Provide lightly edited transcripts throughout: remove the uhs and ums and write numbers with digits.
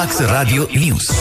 Max Radio News.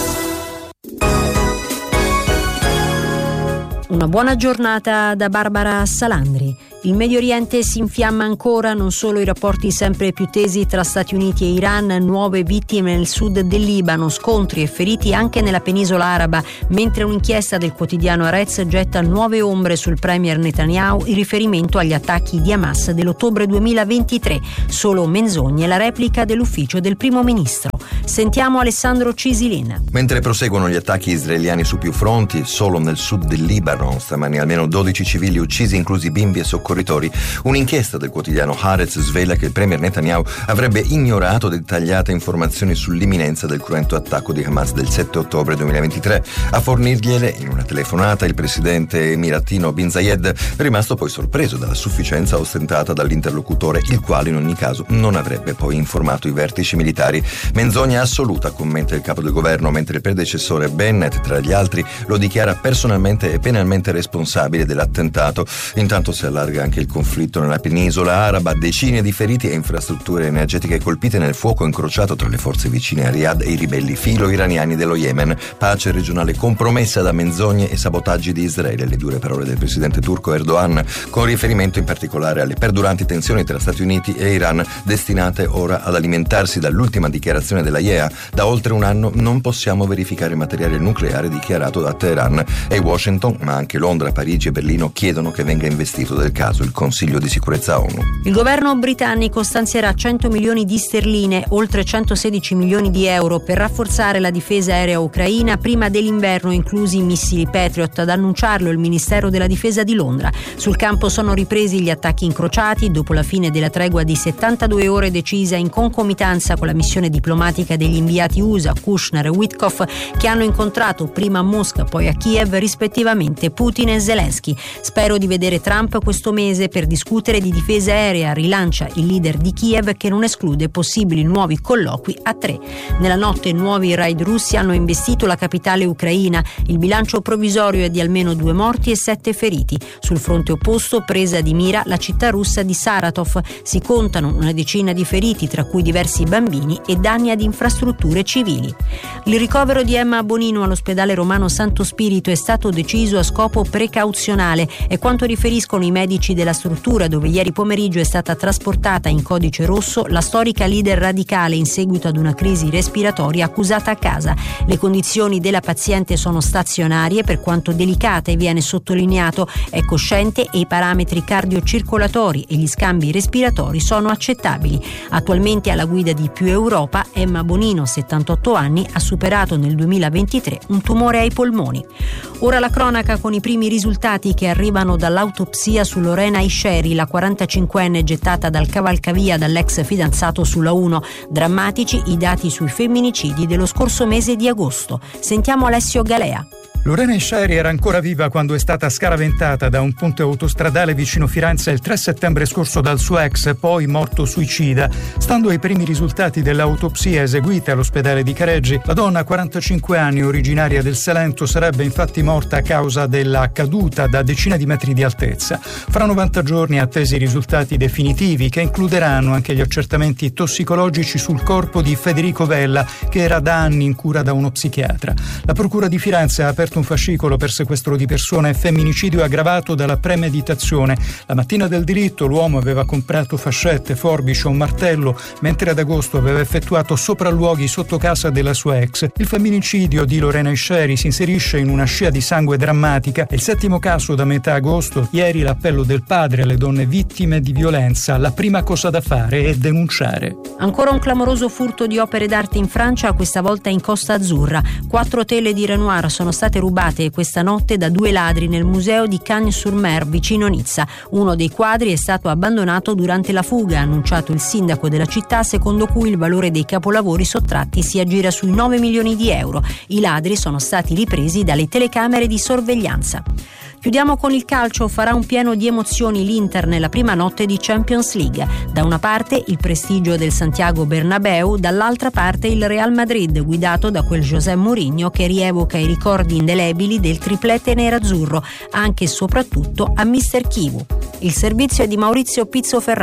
Una buona giornata da Barbara Salandri. Il Medio Oriente si infiamma ancora, non solo i rapporti sempre più tesi tra Stati Uniti e Iran, nuove vittime nel sud del Libano, scontri e feriti anche nella penisola araba, mentre un'inchiesta del quotidiano Haaretz getta nuove ombre sul premier Netanyahu in riferimento agli attacchi di Hamas dell'ottobre 2023. Solo menzogne, la replica dell'ufficio del primo ministro. Sentiamo Alessandro Cisilin. Mentre proseguono gli attacchi israeliani su più fronti, solo nel sud del Libano stamani almeno 12 civili uccisi, inclusi bimbi e soccorritori. Un'inchiesta del quotidiano Haaretz svela che il premier Netanyahu avrebbe ignorato dettagliate informazioni sull'imminenza del cruento attacco di Hamas del 7 ottobre 2023. A fornirgliele in una telefonata il presidente emiratino Bin Zayed, rimasto poi sorpreso dalla sufficienza ostentata dall'interlocutore, il quale in ogni caso non avrebbe poi informato i vertici militari. Menzogna assoluta, commenta il capo del governo, mentre il predecessore Bennett, tra gli altri, lo dichiara personalmente e penalmente responsabile dell'attentato. Intanto si allarga anche il conflitto nella penisola araba, decine di feriti e infrastrutture energetiche colpite nel fuoco incrociato tra le forze vicine a Riyadh e i ribelli filo-iraniani dello Yemen. Pace regionale compromessa da menzogne e sabotaggi di Israele, le dure parole del presidente turco Erdogan, con riferimento in particolare alle perduranti tensioni tra Stati Uniti e Iran, destinate ora ad alimentarsi. Dall'ultima dichiarazione della IEA, da oltre un anno non possiamo verificare materiale nucleare dichiarato da Teheran, e Washington, ma anche Londra, Parigi e Berlino chiedono che venga investito del caso il Consiglio di sicurezza ONU. Il governo britannico stanzierà 100 milioni di sterline, oltre 116 milioni di euro, per rafforzare la difesa aerea ucraina prima dell'inverno, inclusi i missili Patriot. Ad annunciarlo il Ministero della Difesa di Londra. Sul campo sono ripresi gli attacchi incrociati dopo la fine della tregua di 72 ore decisa in concomitanza con la missione diplomatica degli inviati USA Kushner e Witkoff, che hanno incontrato prima a Mosca poi a Kiev rispettivamente Putin e Zelensky. Spero di vedere Trump questo mese per discutere di difesa aerea, rilancia il leader di Kiev, che non esclude possibili nuovi colloqui a 3. Nella notte nuovi raid russi hanno investito la capitale ucraina. Il bilancio provvisorio è di almeno 2 morti e 7 feriti. Sul fronte opposto, presa di mira la città russa di Saratov. Si contano una decina di feriti, tra cui diversi bambini, e danni ad infrastrutture civili. Il ricovero di Emma Bonino all'ospedale romano Santo Spirito è stato deciso a scopo precauzionale, è quanto riferiscono i medici della struttura, dove ieri pomeriggio è stata trasportata in codice rosso la storica leader radicale in seguito ad una crisi respiratoria accusata a casa. Le condizioni della paziente sono stazionarie, per quanto delicate, viene sottolineato, è cosciente e i parametri cardiocircolatori e gli scambi respiratori sono accettabili. Attualmente alla guida di Più Europa, Emma Bonino, 78 anni, ha superato nel 2023 un tumore ai polmoni. Ora la cronaca con i primi risultati che arrivano dall'autopsia su Lorena Isheri, la 45enne gettata dal cavalcavia dall'ex fidanzato sulla 1. Drammatici i dati sui femminicidi dello scorso mese di agosto. Sentiamo Alessio Galea. Lorena Isheri era ancora viva quando è stata scaraventata da un ponte autostradale vicino Firenze il 3 settembre scorso dal suo ex, poi morto suicida. Stando ai primi risultati dell'autopsia eseguita all'ospedale di Careggi, la donna, 45 anni, originaria del Salento, sarebbe infatti morta a causa della caduta da decine di metri di altezza. Fra 90 giorni attesi i risultati definitivi, che includeranno anche gli accertamenti tossicologici sul corpo di Federico Vella, che era da anni in cura da uno psichiatra. La procura di Firenze ha aperto un fascicolo per sequestro di persona e femminicidio aggravato dalla premeditazione. La mattina del delitto l'uomo aveva comprato fascette, forbici e un martello, mentre ad agosto aveva effettuato sopralluoghi sotto casa della sua ex. Il femminicidio di Lorena Isheri si inserisce in una scia di sangue drammatica. È il 7° caso da metà agosto. Ieri l'appello del padre alle donne vittime di violenza. La prima cosa da fare è denunciare. Ancora un clamoroso furto di opere d'arte in Francia, questa volta in Costa Azzurra. 4 tele di Renoir sono state rubate questa notte da 2 ladri nel museo di Cagnes-sur-Mer vicino Nizza. Uno dei quadri è stato abbandonato durante la fuga, ha annunciato il sindaco della città, secondo cui il valore dei capolavori sottratti si aggira sui 9 milioni di euro. I ladri sono stati ripresi dalle telecamere di sorveglianza. Chiudiamo con il calcio. Farà un pieno di emozioni l'Inter nella prima notte di Champions League. Da una parte il prestigio del Santiago Bernabéu, dall'altra parte il Real Madrid, guidato da quel José Mourinho che rievoca i ricordi indelebili del triplete nerazzurro, anche e soprattutto a Mister Kivu. Il servizio è di Maurizio Pizzo Ferrato.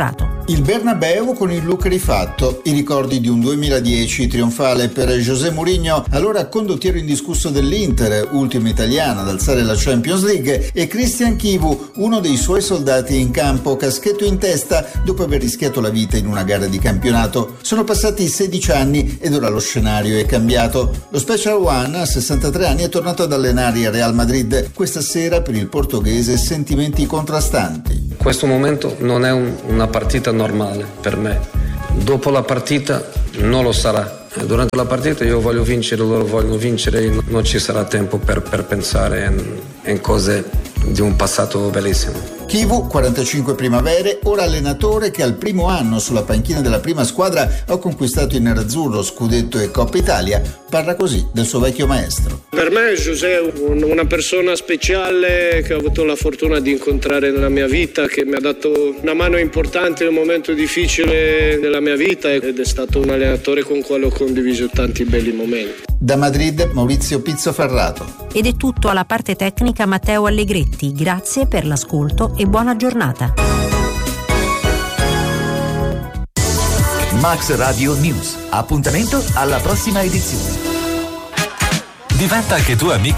Il Bernabeu con il look rifatto, i ricordi di un 2010 trionfale per José Mourinho, allora condottiero indiscusso dell'Inter, ultima italiana ad alzare la Champions League, e Christian Chivu, uno dei suoi soldati in campo, caschetto in testa dopo aver rischiato la vita in una gara di campionato. Sono passati 16 anni ed ora lo scenario è cambiato. Lo Special One, a 63 anni, è tornato ad allenare il Real Madrid. Questa sera per il portoghese sentimenti contrastanti. Questo momento non è una partita normale per me. Dopo la partita non lo sarà. Durante la partita io voglio vincere, loro vogliono vincere, non ci sarà tempo per pensare in cose di un passato bellissimo. Chivu, 45 primavere, ora allenatore che al primo anno sulla panchina della prima squadra ha conquistato il nerazzurro, scudetto e Coppa Italia, parla così del suo vecchio maestro. Per me José è una persona speciale che ho avuto la fortuna di incontrare nella mia vita, che mi ha dato una mano importante in un momento difficile della mia vita ed è stato un allenatore con cui ho condiviso tanti belli momenti. Da Madrid, Maurizio Pizzoferrato. Ed è tutto alla parte tecnica Matteo Allegretti. Grazie per l'ascolto e buona giornata. Max Radio News. Appuntamento alla prossima edizione. Diventa anche tu amico